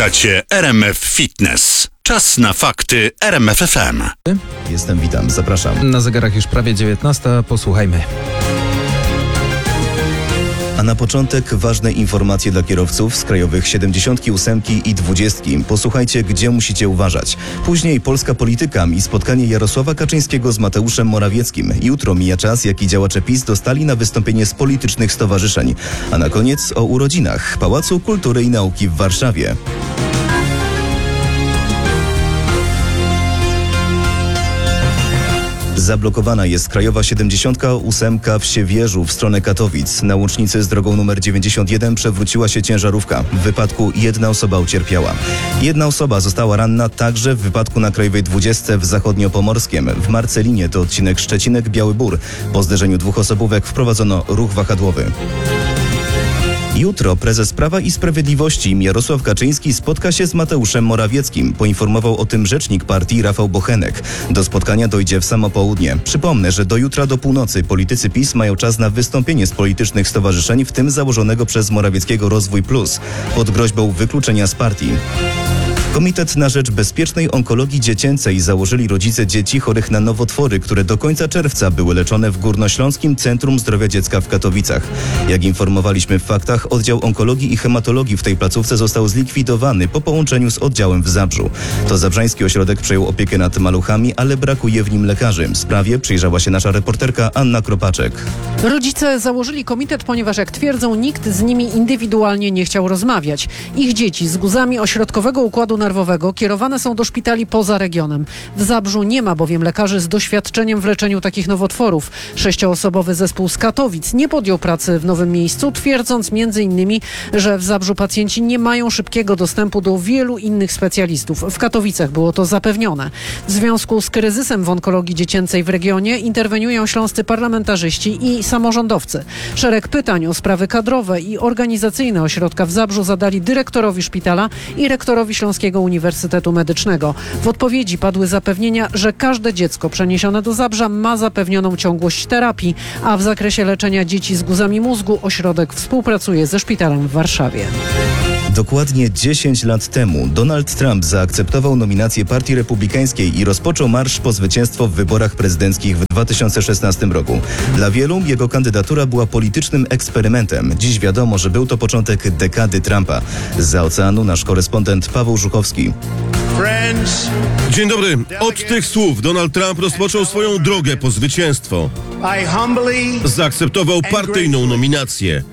Słuchacie RMF Fitness. Czas na fakty RMF FM. Witam, zapraszam. Na zegarach już prawie 19, posłuchajmy. A na początek ważne informacje dla kierowców z krajowych 78 i 20. Posłuchajcie, gdzie musicie uważać. Później polska polityka i spotkanie Jarosława Kaczyńskiego z Mateuszem Morawieckim. Jutro mija czas, jaki działacze PiS dostali na wystąpienie z politycznych stowarzyszeń. A na koniec o urodzinach Pałacu Kultury i Nauki w Warszawie. Zablokowana jest krajowa 78 w Siewierzu w stronę Katowic. Na łącznicy z drogą nr 91 przewróciła się ciężarówka. W wypadku jedna osoba ucierpiała. Jedna osoba została ranna także w wypadku na krajowej 20 w Zachodniopomorskiem. W Marcelinie to odcinek Szczecinek-Biały Bór. Po zderzeniu dwóch osobówek wprowadzono ruch wahadłowy. Jutro prezes Prawa i Sprawiedliwości Jarosław Kaczyński spotka się z Mateuszem Morawieckim. Poinformował o tym rzecznik partii Rafał Bochenek. Do spotkania dojdzie w samo południe. Przypomnę, że do jutra do północy politycy PiS mają czas na wystąpienie z politycznych stowarzyszeń, w tym założonego przez Morawieckiego Rozwój Plus, pod groźbą wykluczenia z partii. Komitet na rzecz bezpiecznej onkologii dziecięcej założyli rodzice dzieci chorych na nowotwory, które do końca czerwca były leczone w Górnośląskim Centrum Zdrowia Dziecka w Katowicach. Jak informowaliśmy w faktach, oddział onkologii i hematologii w tej placówce został zlikwidowany po połączeniu z oddziałem w Zabrzu. To zabrzański ośrodek przejął opiekę nad maluchami, ale brakuje w nim lekarzy. Sprawie przyjrzała się nasza reporterka Anna Kropaczek. Rodzice założyli komitet, ponieważ jak twierdzą, nikt z nimi indywidualnie nie chciał rozmawiać. Ich dzieci z guzami ośrodkowego układu nerwowego kierowane są do szpitali poza regionem. W Zabrzu nie ma bowiem lekarzy z doświadczeniem w leczeniu takich nowotworów. 6-osobowy zespół z Katowic nie podjął pracy w nowym miejscu, twierdząc m.in., że w Zabrzu pacjenci nie mają szybkiego dostępu do wielu innych specjalistów. W Katowicach było to zapewnione. W związku z kryzysem w onkologii dziecięcej w regionie interweniują śląscy parlamentarzyści i samorządowcy. Szereg pytań o sprawy kadrowe i organizacyjne ośrodka w Zabrzu zadali dyrektorowi szpitala i rektorowi Śląskiego Uniwersytetu Medycznego. W odpowiedzi padły zapewnienia, że każde dziecko przeniesione do Zabrza ma zapewnioną ciągłość terapii, a w zakresie leczenia dzieci z guzami mózgu ośrodek współpracuje ze szpitalem w Warszawie. Dokładnie 10 lat temu Donald Trump zaakceptował nominację Partii Republikańskiej i rozpoczął marsz po zwycięstwo w wyborach prezydenckich w 2016 roku. Dla wielu jego kandydatura była politycznym eksperymentem. Dziś wiadomo, że był to początek dekady Trumpa. Zza oceanu nasz korespondent Paweł Żuchowski. Dzień dobry. Od tych słów Donald Trump rozpoczął swoją drogę po zwycięstwo. Zaakceptował partyjną nominację.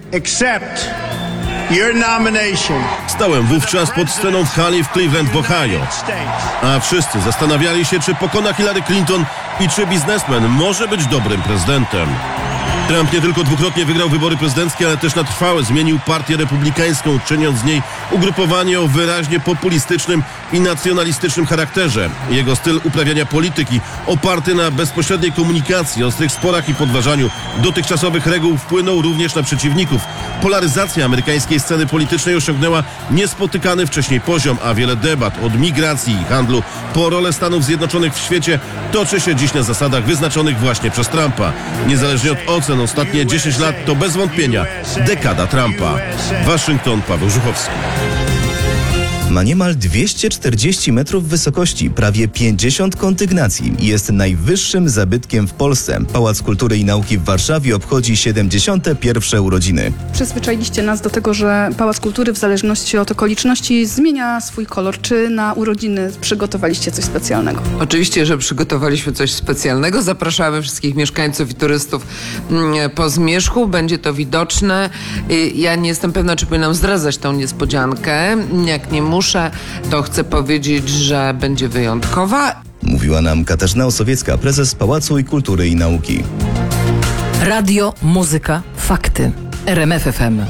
Stałem wówczas pod sceną w hali w Cleveland w Ohio. A wszyscy zastanawiali się, czy pokona Hillary Clinton i czy biznesmen może być dobrym prezydentem. Trump nie tylko dwukrotnie wygrał wybory prezydenckie, ale też na trwałe zmienił partię republikańską, czyniąc z niej ugrupowanie o wyraźnie populistycznym i nacjonalistycznym charakterze. Jego styl uprawiania polityki, oparty na bezpośredniej komunikacji, ostrych sporach i podważaniu dotychczasowych reguł, wpłynął również na przeciwników. Polaryzacja amerykańskiej sceny politycznej osiągnęła niespotykany wcześniej poziom, a wiele debat od migracji i handlu po rolę Stanów Zjednoczonych w świecie toczy się dziś na zasadach wyznaczonych właśnie przez Trumpa. Niezależnie od ocen, ostatnie 10 lat to bez wątpienia dekada Trumpa. Waszyngton, Paweł Żuchowski. Ma niemal 240 metrów wysokości, prawie 50 kondygnacji i jest najwyższym zabytkiem w Polsce. Pałac Kultury i Nauki w Warszawie obchodzi 71. urodziny. Przyzwyczailiście nas do tego, że Pałac Kultury w zależności od okoliczności zmienia swój kolor. Czy na urodziny przygotowaliście coś specjalnego? Oczywiście, że przygotowaliśmy coś specjalnego. Zapraszamy wszystkich mieszkańców i turystów po zmierzchu. Będzie to widoczne. Ja nie jestem pewna, czy powinnam zdradzać tą niespodziankę. Jak nie muszę, to chcę powiedzieć, że będzie wyjątkowa. Mówiła nam Katarzyna Osowiecka, prezes Pałacu Kultury i Nauki. Radio, muzyka, fakty. RMF FM.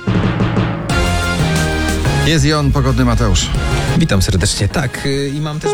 Jest i on, pogodny Mateusz. Witam serdecznie. Tak, i mam też